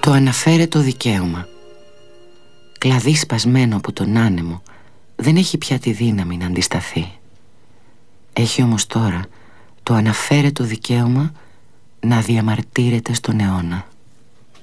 Το αναφέρετο δικαίωμα. Κλαδί σπασμένο από τον άνεμο, δεν έχει πια τη δύναμη να αντισταθεί. Έχει όμως τώρα το αναφέρετο δικαίωμα να διαμαρτύρεται στον αιώνα.